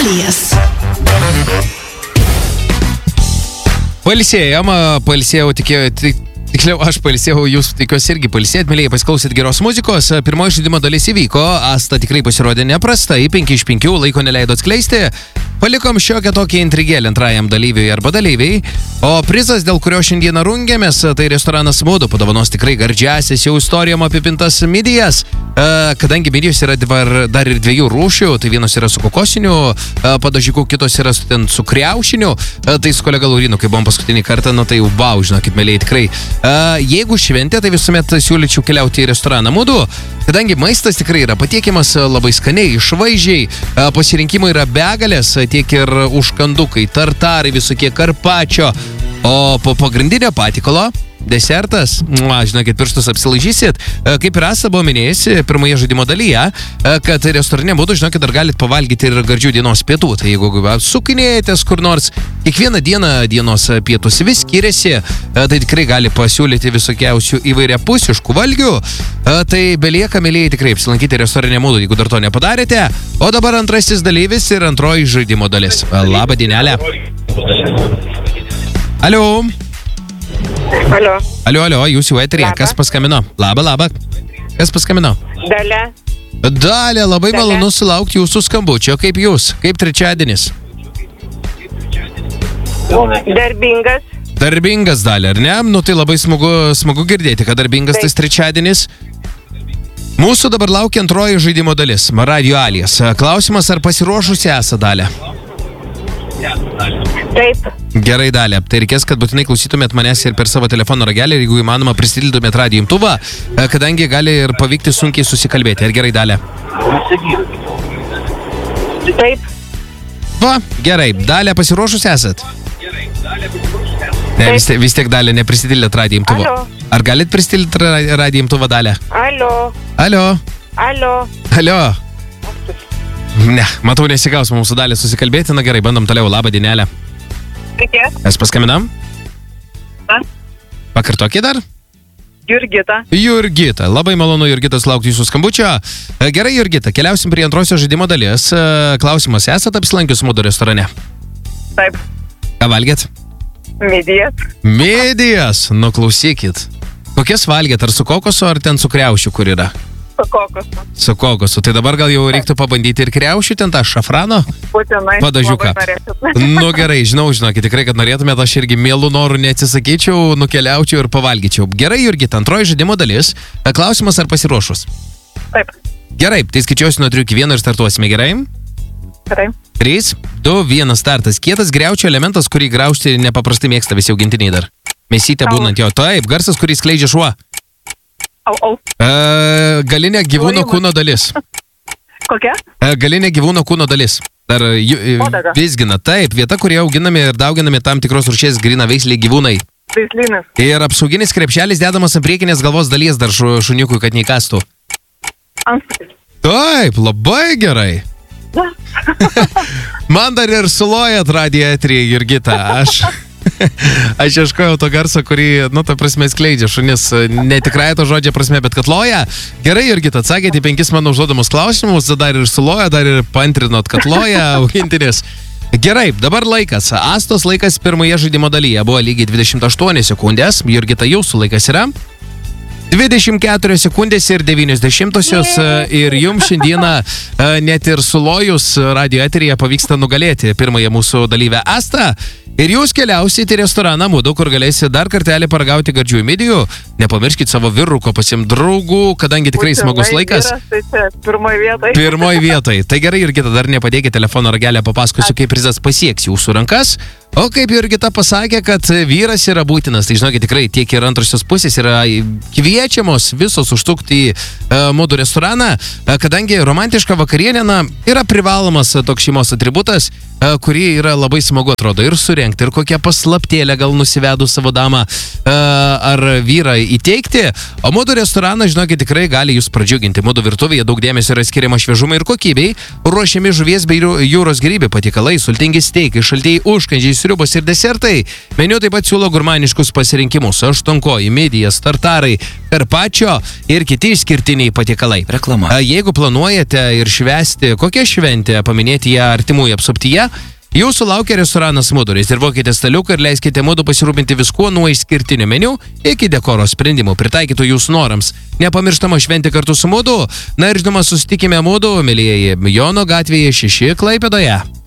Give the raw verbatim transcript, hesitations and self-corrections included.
Radijas. Pailsėjom, pailsėjau, tikėjau, tik, tiksliau, aš pailsėjau, jūs tikiuosi irgi pailsėjot, mėlyje, pasiklausyt geros muzikos. Pirmoji žaidimo dalis įvyko, Asta tikrai pasirodė neprastai, penki iš penkių, laiko neleido atskleisti. Palikom šiokią tokią intrigėlę antrajam dalyviui arba dalyviai, o prizas, dėl kurio šiandieną rungėmės, tai restoranas Mudu, padovanos tikrai gardžiasias jau istorijom apipintas midijas, e, kadangi midijos yra dar, dar ir dviejų rūšių, tai vienos yra su kokosiniu e, padažiku, kitos yra su, ten, su kriaušiniu, e, tai su kolega Laurinu, kai buvom paskutinį kartą, nu tai jau bau, žinokit, mėlyje, tikrai. E, jeigu šventė, tai visuomet siūlyčiau keliauti į restoraną Mudu, kadangi maistas tikrai yra patiekiamas labai skaniai, išvaizdžiai, e, pasirinkimai yra begalės, tiek ir užkandukai, tartarai, visokie karpačio, o po pagrindinio patikalo desertas, mua, žinokit, pirštus apsilaižysit, kaip ir Asta buvo minėjusi pirmoje žaidimo dalyje, kad restorane Mudu, žinokit, dar galit pavalgyti ir gardžių dienos pietų, tai jeigu sukinėjatės kur nors, kiekvieną dieną dienos pietus vis skiriasi, tai tikrai gali pasiūlyti visokiausių įvairiapusiškų valgių, tai belieka, mėlyje, tikrai apsilankyti restorane Mudu, jeigu dar to nepadarėte, o dabar antrasis dalyvis ir antroji žaidimo dalis. Labą dienelę. Alio. Alio. Alio, alio, jūs jau eterija. Kas paskambino? Labą, labą. Kas paskambino? Dalia. Dalia, labai Dalia. malonu sulaukti jūsų skambučio. Kaip jūs? Kaip trečiadienis? Darbingas. Darbingas, Dalia, ar ne? Nu tai labai smagu, smagu girdėti, kad darbingas tas trečiadienis. Mūsų dabar laukia antroji žaidimo dalis. Radio Alijas. Klausimas, ar pasiruošusi esate, Dalia? Taip. Gerai, Dalia. Tai reikės, kad būtinai klausytumėt manęs ir per savo telefono ragelį, ir jeigu įmanoma pristildytumėt radijo imtuvą, kadangi gali ir pavykti sunkiai susikalbėti. Ar gerai, Dalia? Taip. Va, gerai. Dalia, pasiruošus esat? Ne, vis tiek, vis tiek Dalia, neprisitildėt radijo imtuvą. Alio. Ar galit prisitildyti radijo imtuvą, Dalia? Alio. Alio. Alio. Alio. Ne, matau, nesigaus mūsų Dalia susikalbėti. Na gerai, bandom toliau. Labą dienelę. Sveiki. Mes paskambinam? Na? Pakartokit dar? Jurgita. Jurgita. Labai malonu, Jurgita, laukti jūsų skambučio. Gerai, Jurgita, keliausim prie antrosios žaidimo dalies. Klausimas, esat apsilankius Mudu restorane? Taip. Ką valgėt? Midijas. Midijas. Nu, klausykit. Kokias valgėt? Ar su kokosu, ar ten su kriaušiu, kur yra? Su kokosu. Su kokosu. Tai dabar gal jau reiktų pabandyti ir kriaušių, ten tą šafrano Būtinai. padažiuką. Nu gerai, žinau, žinokit, tikrai, kad norėtumėt, aš irgi mielų norų neatsisakyčiau, nukeliaučiau ir pavalgyčiau. Gerai, Jurgita, antroji žaidimo dalis. Klausimas, ar pasiruošus? Taip. Gerai, tai skaičiuosiu nuo trijų iki vieno ir startuosime, gerai? Gerai. trys, du, vienas startas. Kietas griaučio elementas, kurį graužti nepaprastai mėgsta visi augintiniai dar. Mėsytė būnant jo. Taip, garsas, kurį skleidžia šuo. Au, au. E, galinė gyvūno kūno dalis. Kokia? E, galinė gyvūno kūno dalis. Dar ju, Uodega. vizgina. Taip, vieta, kurioje auginami ir dauginami tam tikros rūšies grina veisliai gyvūnai. Veislinis. Ir apsauginis krepšelis dedamas ant priekinės galvos dalies dar šu, šuniukui, kad neįkastų. Antstukis. Taip, labai gerai. Man dar ir sulojat radijo eterį, Jurgita. Aš... Aš ieškojau to garso, kurį, nu, ta prasme, skleidžia šunis, ne tikrai to žodžio prasme, bet kad loja. Gerai, Jurgita, atsakėte į penkis mano užduodamus klausimus, dar ir suloja, dar ir paantrinot, kad loja augintinis. Gerai, dabar laikas. Astos laikas pirmoje žaidimo dalyje buvo lygiai dvidešimt aštuonios sekundės. Jurgita, jūsų laikas yra dvidešimt keturios sekundės ir devynios dešimtosios. Ir jums šiandieną net ir sulojus radio eteryje pavyksta nugalėti pirmąją mūsų dalyvę Astą. Ir jūs keliausite į restoraną Mudu, kur galėsite dar kartelį paragauti gardžių midijų. Nepamirškit savo virruko pasiimt draugų, kadangi tikrai smagus laikas. Vyras, tai čia, pirmoj vietoj. Pirmoj vietoj. Tai gerai, Jurgita, dar nepadėkite telefono ragelę, papasakosiu, kaip prizas pasieks jūsų rankas. O kaip Jurgita pasakė, kad vyras yra būtinas, tai žinokit, tikrai tiek ir antrosios pusės yra kviečiamos visos užtukti į uh, Mudu restoraną, uh, kadangi romantiška vakarienė na, yra privalomas uh, toks šeimos atributas, uh, kurį yra labai smagu atrodo ir surengti, ir kokią paslaptėlę gal nusivedų savo damą uh, ar vyrą įteikti. O Mudu restoraną, žinokit, tikrai gali jūs pradžiuginti. Mudu virtuvėje daug dėmesio yra skiriama šviežumai ir kokybei, ruošiami žuvies bei jūros gėrybių patiekalai, sultingi steikai, šaltieji užkandžiai, sriubos ir desertai. Meniu taip pat siūlo gurmaniškus pasirinkimus. Aštuonkoji, midija, tartarai, karpačio ir kiti išskirtiniai patiekalai. Reklama. Jeigu planuojate ir švęsti kokią šventę, paminėti ją artimųjų apsuptyje, jūsų laukia restoranas Mudu. Rezervuokite staliuką ir leiskite Mudu pasirūpinti viskuo nuo išskirtinio meniu iki dekoro sprendimų, pritaikytų jūsų norams. Nepamirštama šventė kartu su Mudu. Na ir žinoma, susitikime Mudu, mėlyjeji, Jono gatvėje šeši Klaipėdoje.